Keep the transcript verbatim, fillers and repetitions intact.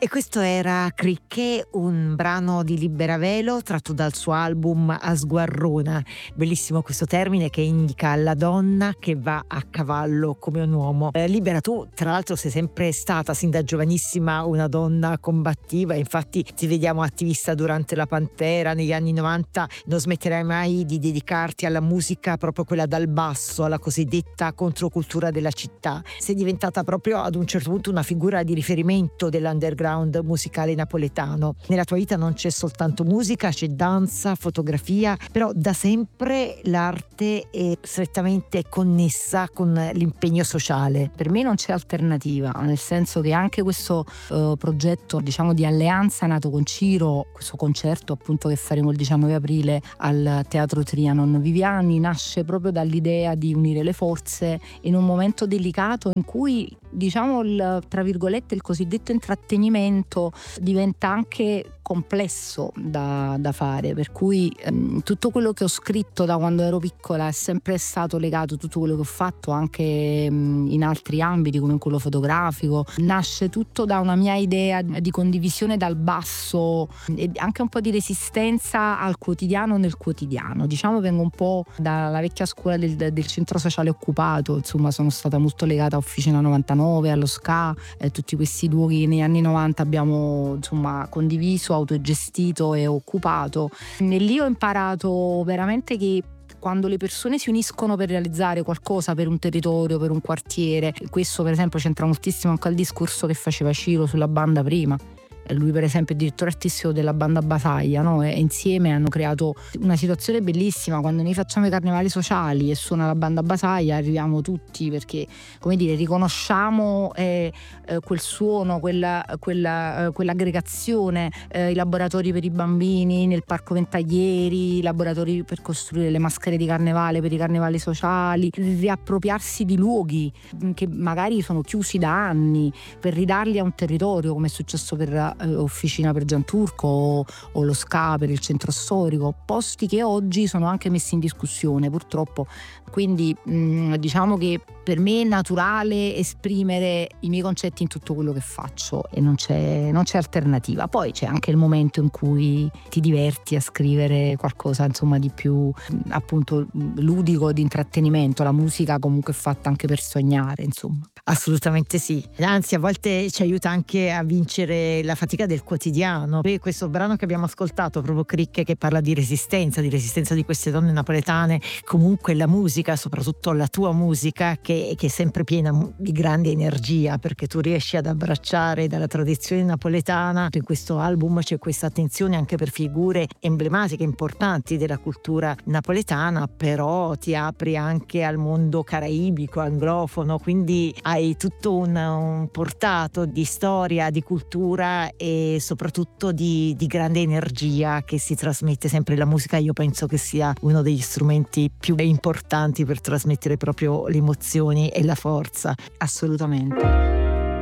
E questo era Cricche, un brano di Liberavelo tratto dal suo album A Sguarrona. Bellissimo questo termine che indica la donna che va a cavallo come un uomo. Eh, Libera, tu tra l'altro sei sempre stata sin da giovanissima una donna combattiva, infatti ti vediamo attivista durante la Pantera negli anni novanta, non smetterai mai di dedicarti alla musica, proprio quella dal basso, alla cosiddetta controcultura della città. Sei diventata proprio ad un certo punto una figura di riferimento dell'underground musicale napoletano. Nella tua vita non c'è soltanto musica, c'è danza, fotografia, però da sempre l'arte è strettamente connessa con l'impegno sociale. Per me non c'è alternativa, nel senso che anche questo uh, progetto, diciamo, di alleanza nato con Ciro, questo concerto appunto che faremo il diciannove aprile al Teatro Trianon Viviani, nasce proprio dall'idea di unire le forze in un momento delicato in cui, diciamo, il, tra virgolette, il cosiddetto intrattenimento diventa anche complesso da, da fare, per cui ehm, tutto quello che ho scritto da quando ero piccola è sempre stato legato, tutto quello che ho fatto anche ehm, in altri ambiti come in quello fotografico, nasce tutto da una mia idea di condivisione dal basso e anche un po' di resistenza al quotidiano nel quotidiano. Diciamo, vengo un po' dalla vecchia scuola del, del centro sociale occupato, insomma sono stata molto legata a Officina novantanove, allo S C A, eh, tutti questi luoghi che negli anni novanta abbiamo insomma condiviso, autogestito e occupato. E lì ho imparato veramente che quando le persone si uniscono per realizzare qualcosa per un territorio, per un quartiere, questo per esempio c'entra moltissimo anche al discorso che faceva Ciro sulla banda prima. Lui per esempio è direttore artistico della banda Basaglia, no? E insieme hanno creato una situazione bellissima. Quando noi facciamo i carnevali sociali e suona la banda Basaglia arriviamo tutti, perché come dire, riconosciamo eh, eh, quel suono, quella, quella, eh, quell'aggregazione, eh, i laboratori per i bambini nel Parco Ventaglieri, i laboratori per costruire le maschere di carnevale per i carnevali sociali, riappropriarsi di luoghi che magari sono chiusi da anni per ridarli a un territorio, come è successo per Officina per Gianturco o, o lo S C A per il centro storico, posti che oggi sono anche messi in discussione purtroppo. Quindi mh, diciamo che per me è naturale esprimere i miei concetti in tutto quello che faccio e non c'è, non c'è alternativa. Poi c'è anche il momento in cui ti diverti a scrivere qualcosa insomma di più appunto ludico, di intrattenimento. La musica comunque è fatta anche per sognare, insomma. Assolutamente sì, anzi a volte ci aiuta anche a vincere la fatica del quotidiano. E questo brano che abbiamo ascoltato, proprio Cricche, che parla di resistenza, di resistenza di queste donne napoletane, comunque la musica, soprattutto la tua musica, che, che è sempre piena di grande energia, perché tu riesci ad abbracciare dalla tradizione napoletana. In questo album c'è questa attenzione anche per figure emblematiche, importanti della cultura napoletana, però ti apri anche al mondo caraibico, anglofono, quindi hai tutto un, un portato di storia, di cultura e soprattutto di, di grande energia che si trasmette sempre. La musica io penso che sia uno degli strumenti più importanti per trasmettere proprio le emozioni e la forza. Assolutamente.